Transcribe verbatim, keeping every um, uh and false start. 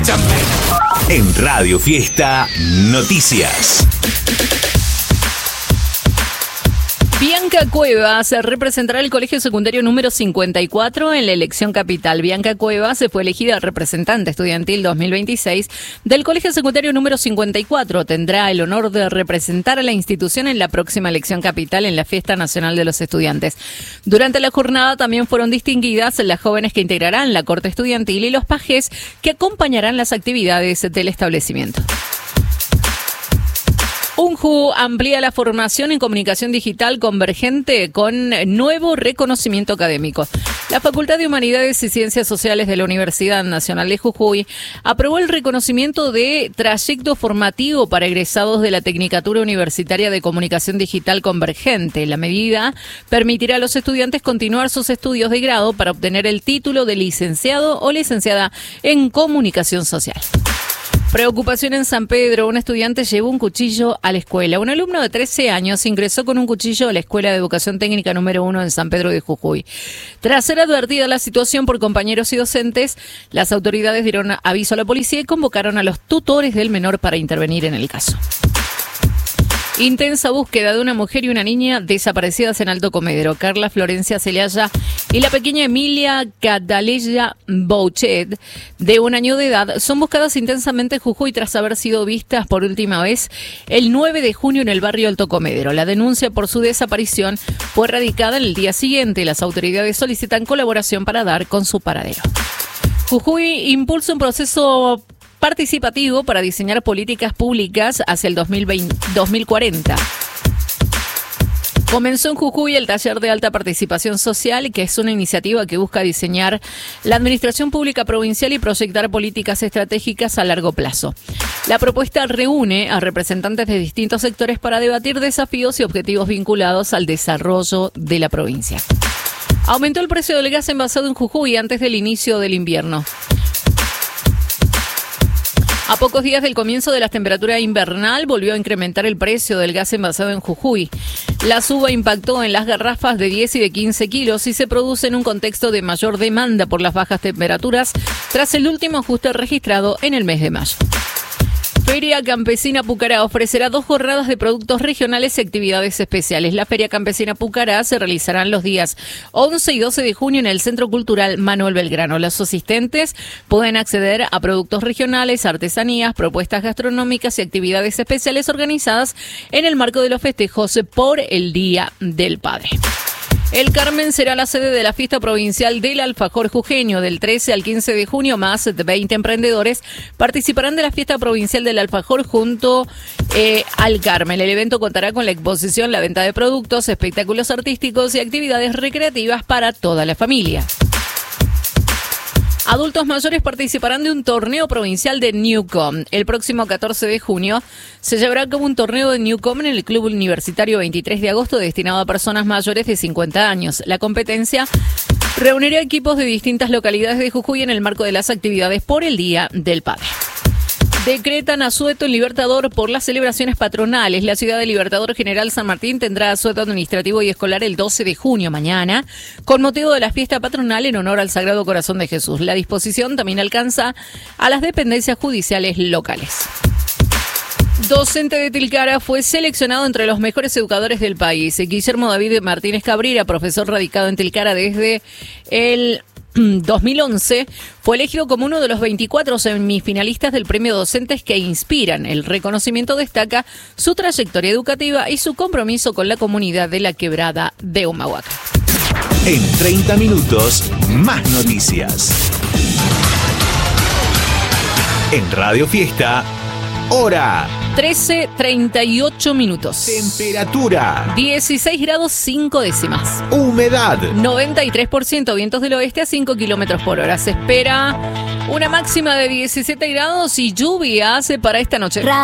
En Radio Fiesta Noticias. Bianca Cuevas representará el colegio secundario número cincuenta y cuatro en la elección capital. Bianca Cuevas fue elegida representante estudiantil dos mil veintiséis del colegio secundario número cincuenta y cuatro. Tendrá el honor de representar a la institución en la próxima elección capital en la Fiesta Nacional de los Estudiantes. Durante la jornada también fueron distinguidas las jóvenes que integrarán la corte estudiantil y los pajes que acompañarán las actividades del establecimiento. UNJU amplía la formación en comunicación digital convergente con nuevo reconocimiento académico. La Facultad de Humanidades y Ciencias Sociales de la Universidad Nacional de Jujuy aprobó el reconocimiento de trayecto formativo para egresados de la Tecnicatura Universitaria de Comunicación Digital Convergente. La medida permitirá a los estudiantes continuar sus estudios de grado para obtener el título de licenciado o licenciada en Comunicación Social. Preocupación en San Pedro. Un estudiante llevó un cuchillo a la escuela. Un alumno de trece años ingresó con un cuchillo a la Escuela de Educación Técnica número uno en San Pedro de Jujuy. Tras ser advertida la situación por compañeros y docentes, las autoridades dieron aviso a la policía y convocaron a los tutores del menor para intervenir en el caso. Intensa búsqueda de una mujer y una niña desaparecidas en Alto Comedero. Carla Florencia Celaya y la pequeña Emilia Cataleya Bouchet, de un año de edad, son buscadas intensamente en Jujuy tras haber sido vistas por última vez el nueve de junio en el barrio Alto Comedero. La denuncia por su desaparición fue radicada en el día siguiente. Las autoridades solicitan colaboración para dar con su paradero. Jujuy impulsa un proceso participativo para diseñar políticas públicas hacia el dos mil veinte, dos mil cuarenta. Comenzó en Jujuy el taller de alta participación social, que es una iniciativa que busca diseñar la administración pública provincial y proyectar políticas estratégicas a largo plazo. La propuesta reúne a representantes de distintos sectores para debatir desafíos y objetivos vinculados al desarrollo de la provincia. Aumentó el precio del gas envasado en Jujuy antes del inicio del invierno. A pocos días del comienzo de la temporada invernal, volvió a incrementar el precio del gas envasado en Jujuy. La suba impactó en las garrafas de diez y de quince kilos y se produce en un contexto de mayor demanda por las bajas temperaturas tras el último ajuste registrado en el mes de mayo. Feria Campesina Pucará ofrecerá dos jornadas de productos regionales y actividades especiales. La Feria Campesina Pucará se realizará los días once y doce de junio en el Centro Cultural Manuel Belgrano. Los asistentes pueden acceder a productos regionales, artesanías, propuestas gastronómicas y actividades especiales organizadas en el marco de los festejos por el Día del Padre. El Carmen será la sede de la fiesta provincial del alfajor jujeño. Del trece al quince de junio, más de veinte emprendedores participarán de la fiesta provincial del alfajor junto eh, al Carmen. El evento contará con la exposición, la venta de productos, espectáculos artísticos y actividades recreativas para toda la familia. Adultos mayores participarán de un torneo provincial de Newcom. El próximo catorce de junio se llevará a cabo un torneo de Newcom en el Club Universitario veintitrés de agosto destinado a personas mayores de cincuenta años. La competencia reunirá equipos de distintas localidades de Jujuy en el marco de las actividades por el Día del Padre. Decretan asueto en Libertador por las celebraciones patronales. La ciudad de Libertador General San Martín tendrá asueto administrativo y escolar el doce de junio, mañana, con motivo de la fiesta patronal en honor al Sagrado Corazón de Jesús. La disposición también alcanza a las dependencias judiciales locales. Docente de Tilcara fue seleccionado entre los mejores educadores del país. Guillermo David Martínez Cabrera, profesor radicado en Tilcara desde el dos mil once, fue elegido como uno de los veinticuatro semifinalistas del Premio Docentes que Inspiran. El reconocimiento destaca su trayectoria educativa y su compromiso con la comunidad de la Quebrada de Humahuaca. En treinta minutos, más noticias. En Radio Fiesta, hora trece treinta y ocho minutos. Temperatura dieciséis grados cinco décimas. Humedad noventa y tres por ciento. Vientos del oeste a cinco kilómetros por hora. Se espera una máxima de diecisiete grados y lluvias para esta noche.